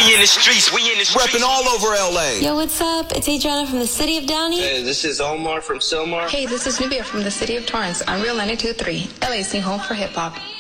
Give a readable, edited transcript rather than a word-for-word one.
in the streets, repping all over LA. Yo, what's up? It's Adriana from the city of Downey. Hey, this is Omar from Silmar. Hey, this is Nubia from the city of Torrance on Real 92.3, LA's new home for hip hop.